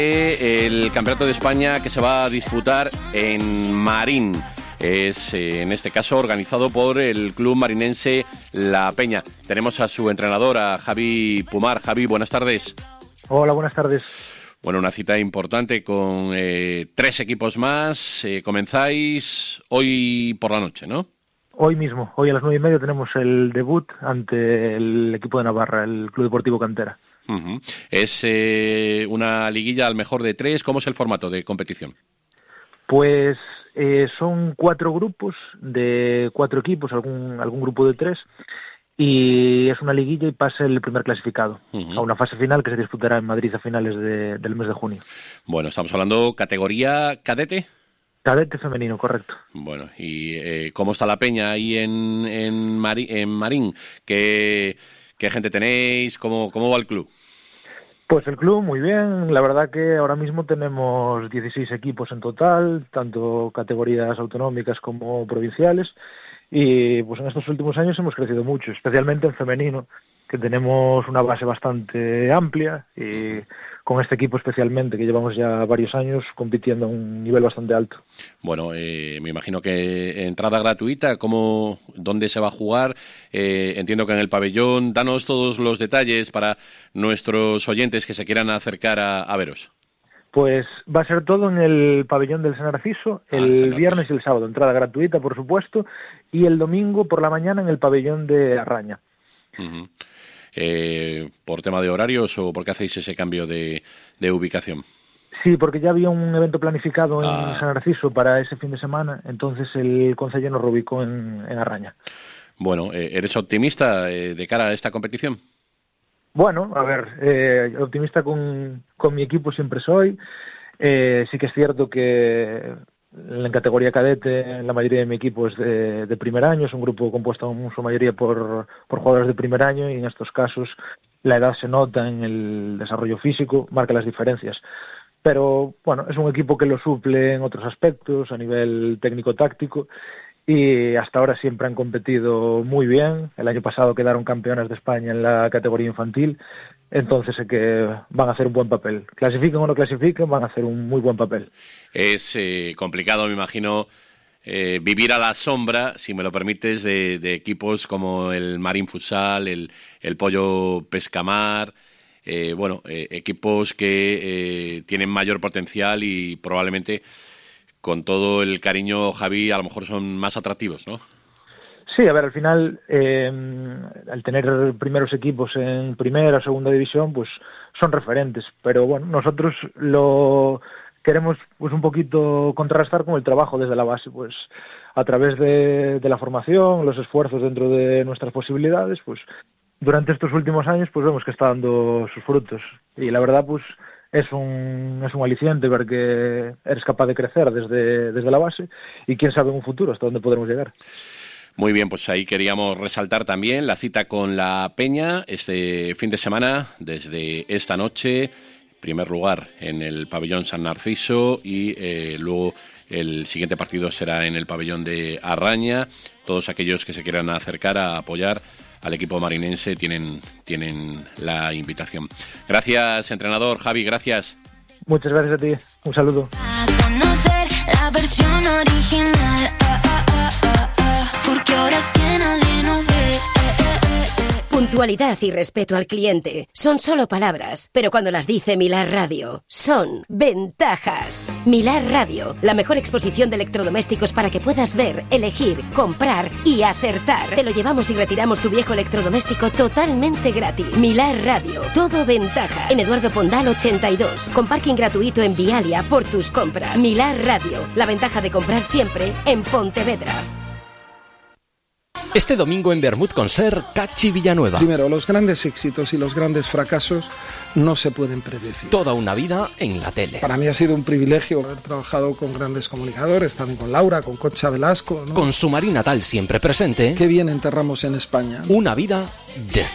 El Campeonato de España que se va a disputar en Marín. Es, en este caso, organizado por el club marinense La Peña. Tenemos a su entrenador, a Javi Pumar. Javi, buenas tardes. Hola, buenas tardes. Bueno, una cita importante con 3 equipos más. Comenzáis hoy por la noche, ¿no? Hoy mismo, hoy a las 9:30 tenemos el debut ante el equipo de Navarra, el Club Deportivo Cantera. Uh-huh. Es una liguilla al mejor de 3. ¿Cómo es el formato de competición? Pues son 4 grupos de 4 equipos, algún grupo de 3, y es una liguilla y pasa el primer clasificado a una fase final que se disputará en Madrid a finales del mes de junio. Bueno, estamos hablando categoría cadete. Cadete femenino, correcto. Bueno, ¿y cómo está la Peña ahí en Marín? ¿Qué gente tenéis? ¿Cómo va el club? Pues el club muy bien, la verdad que ahora mismo tenemos 16 equipos en total, tanto categorías autonómicas como provinciales, y pues en estos últimos años hemos crecido mucho, especialmente en femenino, que tenemos una base bastante amplia, y con este equipo especialmente, que llevamos ya varios años compitiendo a un nivel bastante alto. Bueno, me imagino que entrada gratuita, ¿dónde se va a jugar? Entiendo que en el pabellón. Danos todos los detalles para nuestros oyentes que se quieran acercar a veros. Pues va a ser todo en el pabellón del San Narciso, el viernes y el sábado, entrada gratuita, por supuesto, y el domingo por la mañana en el pabellón de Arraña. Uh-huh. ¿Por tema de horarios o por qué hacéis ese cambio de ubicación? Sí, porque ya había un evento planificado en San Narciso para ese fin de semana, entonces el concello nos reubicó en Arraña. Bueno, ¿eres optimista de cara a esta competición? Bueno, a ver, optimista con mi equipo siempre soy. Sí que es cierto que en categoría cadete la mayoría de mi equipo es de primer año, es un grupo compuesto en su mayoría por jugadores de primer año, y en estos casos la edad se nota en el desarrollo físico, marca las diferencias. Pero bueno, es un equipo que lo suple en otros aspectos, a nivel técnico-táctico, y hasta ahora siempre han competido muy bien. El año pasado quedaron campeonas de España en la categoría infantil, entonces sé que van a hacer un buen papel. Clasifiquen o no clasifiquen, van a hacer un muy buen papel. Es complicado, me imagino, vivir a la sombra, si me lo permites, de equipos como el Marín Futsal, el Pollo Pescamar, equipos que tienen mayor potencial y probablemente, con todo el cariño, Javi, a lo mejor son más atractivos, ¿no? Sí, a ver, al final, al tener primeros equipos en primera o segunda división, pues son referentes. Pero bueno, nosotros lo queremos pues un poquito contrarrestar con el trabajo desde la base, pues a través de la formación, los esfuerzos dentro de nuestras posibilidades, pues durante estos últimos años pues vemos que está dando sus frutos. Y la verdad, pues es un aliciente ver que eres capaz de crecer desde la base, y quién sabe en un futuro hasta dónde podremos llegar. Muy bien, pues ahí queríamos resaltar también la cita con la Peña este fin de semana, desde esta noche, primer lugar en el pabellón San Narciso, y luego el siguiente partido será en el pabellón de Arraña. Todos aquellos que se quieran acercar a apoyar al equipo marinense tienen la invitación. Gracias, entrenador. Javi, gracias. Muchas gracias a ti. Un saludo. A conocer la versión original, porque ahora que nadie nos ve. Puntualidad y respeto al cliente son solo palabras, pero cuando las dice Milar Radio, son ventajas. Milar Radio, la mejor exposición de electrodomésticos para que puedas ver, elegir, comprar y acertar. Te lo llevamos y retiramos tu viejo electrodoméstico totalmente gratis. Milar Radio, todo ventajas. En Eduardo Pondal 82, con parking gratuito en Vialia por tus compras. Milar Radio, la ventaja de comprar siempre en Pontevedra. Este domingo en Bermud Concert, Cachi Villanueva. Primero, los grandes éxitos y los grandes fracasos no se pueden predecir. Toda una vida en la tele. Para mí ha sido un privilegio haber trabajado con grandes comunicadores, también con Laura, con Concha Velasco, ¿no? Con su Marín natal siempre presente. Qué bien enterramos en España, ¿no? Una vida de